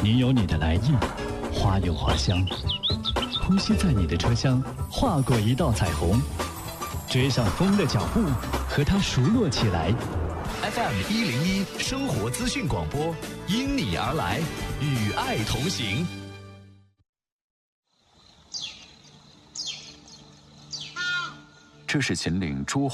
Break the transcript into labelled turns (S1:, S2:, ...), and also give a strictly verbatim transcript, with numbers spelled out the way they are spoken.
S1: 你有你的来意，花有花香，呼吸在你的车厢，划过一道彩虹，追上风的脚步，和它熟络起来。
S2: F M 一零一生活资讯广播，因你而来，与爱同行。这是秦岭朱